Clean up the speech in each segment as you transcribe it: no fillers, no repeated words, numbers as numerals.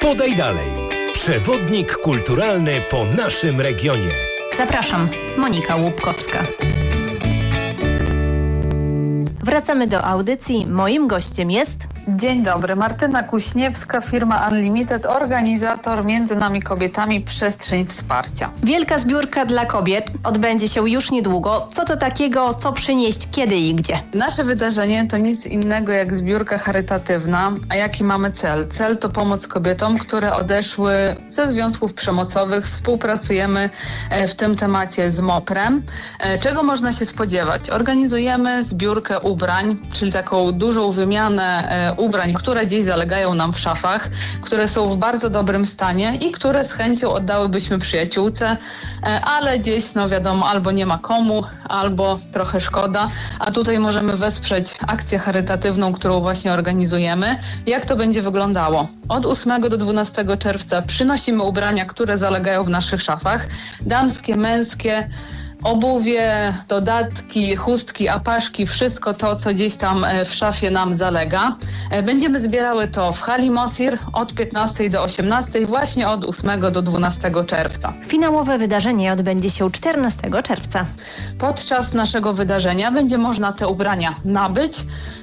Podaj dalej. Przewodnik kulturalny po naszym regionie. Zapraszam, Monika Łupkowska. Wracamy do audycji. Moim gościem jest... Dzień dobry, Martyna Kuśniewska, firma Unlimited, organizator Między Nami Kobietami Przestrzeń Wsparcia. Wielka zbiórka dla kobiet odbędzie się już niedługo. Co to takiego, co przynieść, kiedy i gdzie? Nasze wydarzenie to nic innego jak zbiórka charytatywna. A jaki mamy cel? Cel to pomoc kobietom, które odeszły ze związków przemocowych. Współpracujemy w tym temacie z MOPR-em. Czego można się spodziewać? Organizujemy zbiórkę ubrań, czyli taką dużą wymianę ubrań, które gdzieś zalegają nam w szafach, które są w bardzo dobrym stanie i które z chęcią oddałybyśmy przyjaciółce, ale gdzieś, no wiadomo, albo nie ma komu, albo trochę szkoda, a tutaj możemy wesprzeć akcję charytatywną, którą właśnie organizujemy. Jak to będzie wyglądało? Od 8 do 12 czerwca przynosimy ubrania, które zalegają w naszych szafach, damskie, męskie, obuwie, dodatki, chustki, apaszki, wszystko to, co gdzieś tam w szafie nam zalega. Będziemy zbierały to w hali Mosir od 15 do 18, właśnie od 8 do 12 czerwca. Finałowe wydarzenie odbędzie się 14 czerwca. Podczas naszego wydarzenia będzie można te ubrania nabyć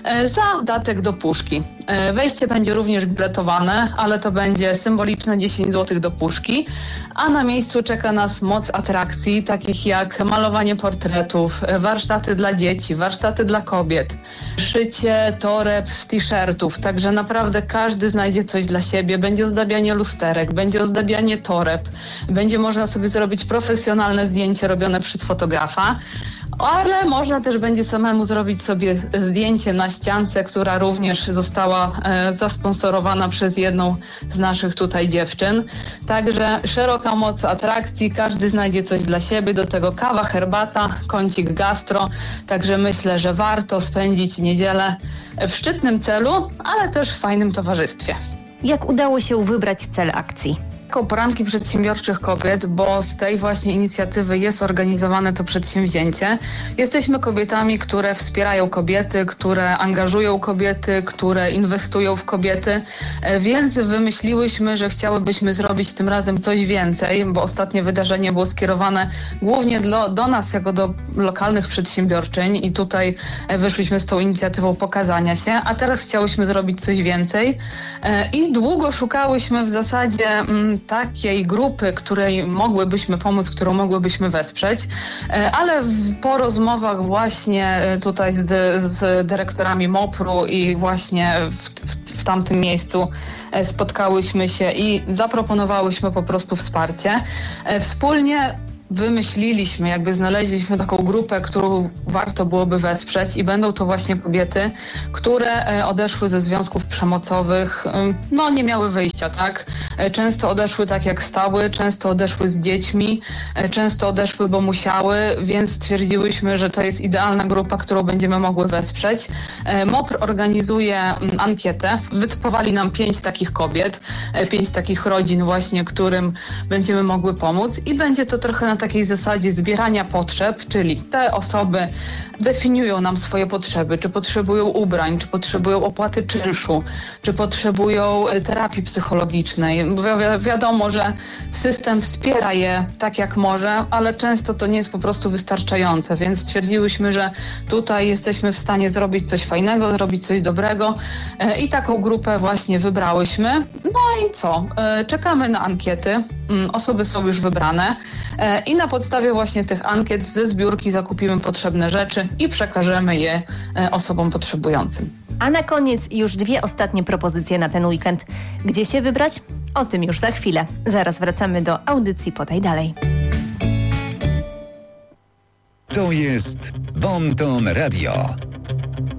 za datek do puszki. Wejście będzie również biletowane, ale to będzie symboliczne 10 zł do puszki, a na miejscu czeka nas moc atrakcji, takich jak malowanie portretów, warsztaty dla dzieci, warsztaty dla kobiet, szycie toreb z t-shirtów, także naprawdę każdy znajdzie coś dla siebie. Będzie ozdabianie lusterek, będzie ozdabianie toreb, będzie można sobie zrobić profesjonalne zdjęcie robione przez fotografa, ale można też będzie samemu zrobić sobie zdjęcie na ściance, która również została zasponsorowana przez jedną z naszych tutaj dziewczyn. Także szeroka moc atrakcji, każdy znajdzie coś dla siebie, do tego kawa, herbata, kącik gastro, także myślę, że warto spędzić niedzielę w szczytnym celu, ale też w fajnym towarzystwie. Jak udało się wybrać cel akcji? Poranki przedsiębiorczych kobiet, bo z tej właśnie inicjatywy jest organizowane to przedsięwzięcie. Jesteśmy kobietami, które wspierają kobiety, które angażują kobiety, które inwestują w kobiety, więc wymyśliłyśmy, że chciałybyśmy zrobić tym razem coś więcej, bo ostatnie wydarzenie było skierowane głównie do nas, jako do lokalnych przedsiębiorczyń i tutaj wyszliśmy z tą inicjatywą pokazania się, a teraz chciałyśmy zrobić coś więcej i długo szukałyśmy w zasadzie takiej grupy, której mogłybyśmy pomóc, którą mogłybyśmy wesprzeć, ale po rozmowach właśnie tutaj z dyrektorami MOPR-u i właśnie w tamtym miejscu spotkałyśmy się i zaproponowałyśmy po prostu wsparcie. Wspólnie wymyśliliśmy, znaleźliśmy taką grupę, którą warto byłoby wesprzeć i będą to właśnie kobiety, które odeszły ze związków przemocowych, nie miały wyjścia, tak? Często odeszły tak jak stały, często odeszły z dziećmi, często odeszły, bo musiały, więc stwierdziłyśmy, że to jest idealna grupa, którą będziemy mogły wesprzeć. MOPR organizuje ankietę, wytypowali nam 5 takich kobiet, 5 takich rodzin właśnie, którym będziemy mogły pomóc i będzie to trochę na takiej zasadzie zbierania potrzeb, czyli te osoby definiują nam swoje potrzeby, czy potrzebują ubrań, czy potrzebują opłaty czynszu, czy potrzebują terapii psychologicznej. Bo wiadomo, że system wspiera je tak jak może, ale często to nie jest po prostu wystarczające, więc stwierdziłyśmy, że tutaj jesteśmy w stanie zrobić coś fajnego, zrobić coś dobrego i taką grupę właśnie wybrałyśmy. No i co? Czekamy na ankiety, osoby są już wybrane i na podstawie właśnie tych ankiet ze zbiórki zakupimy potrzebne rzeczy i przekażemy je osobom potrzebującym. A na koniec już 2 ostatnie propozycje na ten weekend. Gdzie się wybrać? O tym już za chwilę. Zaraz wracamy do audycji Podaj Dalej. To jest Bon Ton Radio.